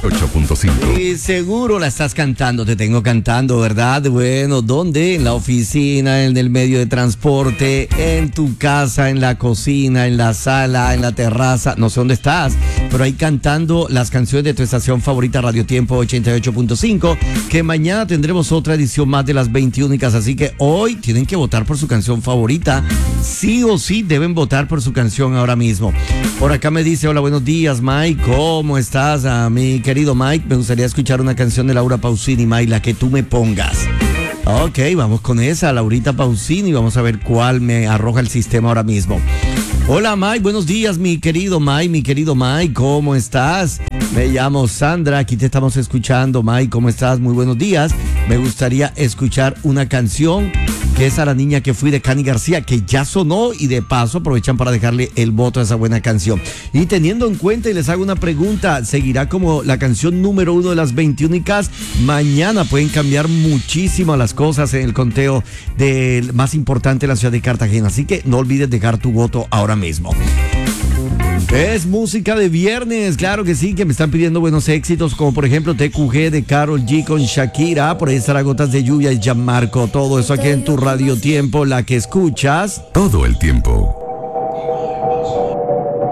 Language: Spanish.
88.5. Y seguro la estás cantando, te tengo cantando, ¿verdad? Bueno, ¿dónde? En la oficina, en el medio de transporte, en tu casa, en la cocina, en la sala, en la terraza, no sé dónde estás, pero ahí cantando las canciones de tu estación favorita, Radio Tiempo 88.5, que mañana tendremos otra edición más de las 21, así que hoy tienen que votar por su canción favorita, sí o sí deben votar por su canción ahora mismo. Por acá me dice, hola, buenos días, Mike, ¿cómo estás? Mi querido Mike, me gustaría escuchar una canción de Laura Pausini, Mike, la que tú me pongas. Ok, vamos con esa, Laurita Pausini, vamos a ver cuál me arroja el sistema ahora mismo. Hola Mike, buenos días mi querido Mike, ¿cómo estás? Me llamo Sandra, aquí te estamos escuchando, Mike, ¿cómo estás? Muy buenos días. Me gustaría escuchar una canción que es A la niña que fui de Cani García, que ya sonó y de paso aprovechan para dejarle el voto a esa buena canción. Y teniendo en cuenta, y les hago una pregunta, ¿seguirá como la canción número 1 de las 21? Mañana pueden cambiar muchísimo las cosas en el conteo del más importante de la ciudad de Cartagena, así que no olvides dejar tu voto ahora mismo. Es música de viernes, claro que sí, que me están pidiendo buenos éxitos, como por ejemplo TQG de Karol G con Shakira, por ahí estará Gotas de Lluvia y Gianmarco, todo eso aquí en tu Radio Tiempo, la que escuchas todo el tiempo.